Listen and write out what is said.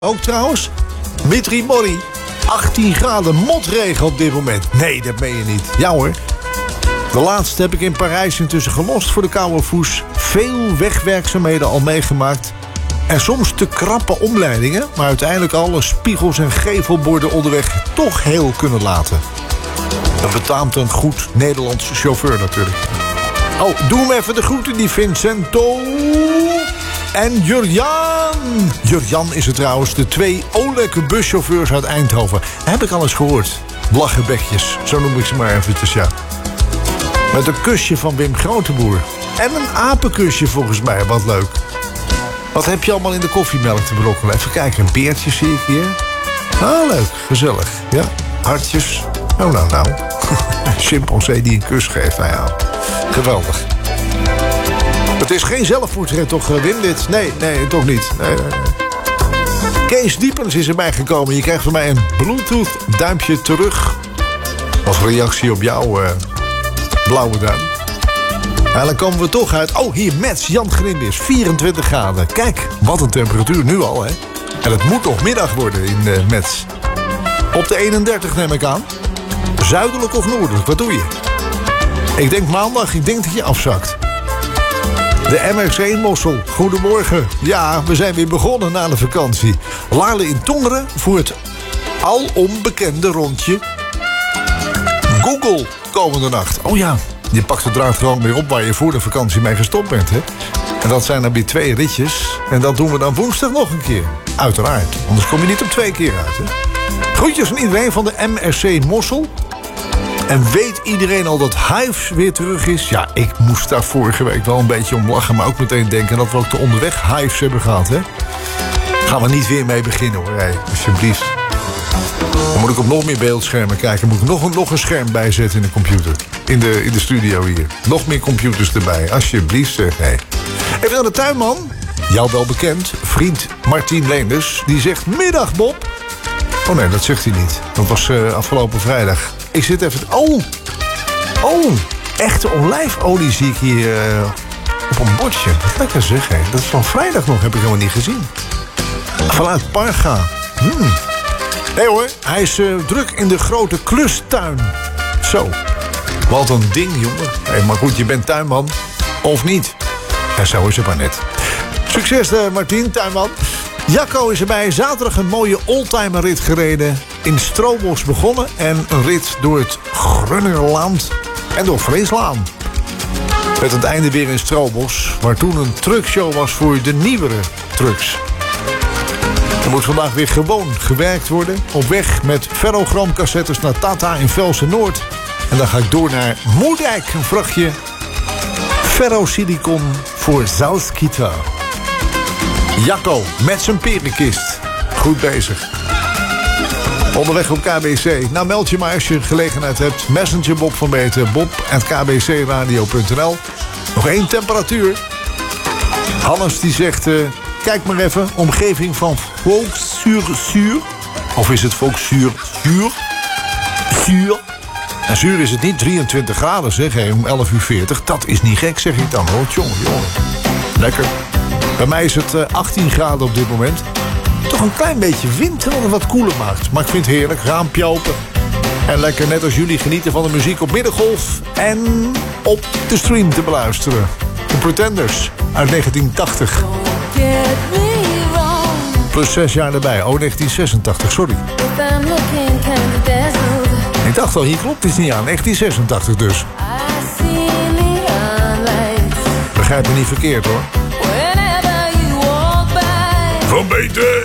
Ook trouwens, Mitri Mori. 18 graden motregen op dit moment. Nee, dat meen je niet. Ja hoor. De laatste heb ik in Parijs intussen gelost voor de koude voes. Veel wegwerkzaamheden al meegemaakt. En soms te krappe omleidingen. Maar uiteindelijk alle spiegels en gevelborden onderweg toch heel kunnen laten. Dat betaamt een goed Nederlands chauffeur natuurlijk. Oh, doe hem even de groeten, die Vincento en Jurjan. Jurjan is het trouwens, de 2 olijke buschauffeurs uit Eindhoven. Heb ik al eens gehoord. Lachenbekjes, zo noem ik ze maar eventjes, ja. Met een kusje van Wim Groteboer. En een apenkusje volgens mij, wat leuk. Wat heb je allemaal in de koffiemelk te brokkelen? Even kijken, een beertje zie ik hier. Ah, leuk, gezellig. Ja, hartjes. Oh, nou. Chimpansee die een kus geeft, nou ja. Geweldig. Het is geen zelfportret toch, Wim, dit? Nee, toch niet. Nee. Kees Diepens is erbij gekomen. Je krijgt van mij een Bluetooth duimpje terug. Als reactie op jouw blauwe duim. En dan komen we toch uit. Oh, hier, Mets, Jan Grindis, 24 graden. Kijk, wat een temperatuur nu al, hè. En het moet nog middag worden in Mets. Op de 31 neem ik aan. Zuidelijk of noordelijk, wat doe je? Ik denk maandag, dat je afzakt. De MRC-mossel, goedemorgen. Ja, we zijn weer begonnen na de vakantie. Laarle in Tongeren voor het alom bekende rondje Google komende nacht. Oh ja, je pakt de draad gewoon weer op waar je voor de vakantie mee gestopt bent, hè? En dat zijn dan weer 2 ritjes. En dat doen we dan woensdag nog een keer. Uiteraard, anders kom je niet op 2 keer uit, hè? Groetjes van iedereen van de MRC-mossel. En weet iedereen al dat Hives weer terug is? Ja, ik moest daar vorige week wel een beetje om lachen, maar ook meteen denken dat we ook de onderweg Hives hebben gehad, hè? Gaan we niet weer mee beginnen, hoor. Hey, alsjeblieft. Dan moet ik op nog meer beeldschermen kijken. Moet ik nog een scherm bijzetten in de computer. In de studio hier. Nog meer computers erbij. Alsjeblieft, zeg. Hey. Even naar de tuinman. Jou wel bekend. Vriend Martien Leenders. Die zegt middag, Bob. Oh nee, dat zegt hij niet. Dat was afgelopen vrijdag. Ik zit even... Oh, echte olijfolie zie ik hier op een bordje. Wat lekker zeg, hé. Dat is van vrijdag nog, heb ik helemaal niet gezien. Vanuit Parga. Nee hoor, hij is druk in de grote klustuin. Zo, wat een ding, jongen. Hey, maar goed, je bent tuinman. Of niet? Ja, zo is het maar net. Succes, Martien, tuinman. Jacco is erbij. Zaterdag een mooie oldtimerrit gereden. In Stroobos begonnen. En een rit door het Grunnerland en door Friesland. Met het einde weer in Stroobos. Waar toen een truckshow was voor de nieuwere trucks. Er moet vandaag weer gewoon gewerkt worden. Op weg met ferrogramcassettes naar Tata in Velsen-Noord. En dan ga ik door naar Moerdijk. Een vrachtje ferrosilicon voor Salzgitter. Jacco met zijn perenkist. Goed bezig. Onderweg op KBC. Nou, meld je maar als je gelegenheid hebt. Messenger Bob van Beeten. bob@kbcradio.nl. Nog 1 temperatuur. Hannes die zegt... kijk maar even. Omgeving van Volks-sur-Sur. Of is het Volks-sur-Sur? Zuur. En zuur is het niet. 23 graden zeg. Om 11:40. Dat is niet gek zeg ik dan hoor. Jongen. Lekker. Bij mij is het 18 graden op dit moment. Toch een klein beetje wind wat het wat koeler maakt. Maar ik vind het heerlijk. Raampje open. En lekker net als jullie genieten van de muziek op Middengolf. En op de stream te beluisteren. De Pretenders uit 1980. Plus 6 jaar erbij. Oh, 1986, sorry. Ik dacht al, hier klopt iets niet aan. 1986 dus. Begrijp me niet verkeerd hoor. Van Beeten.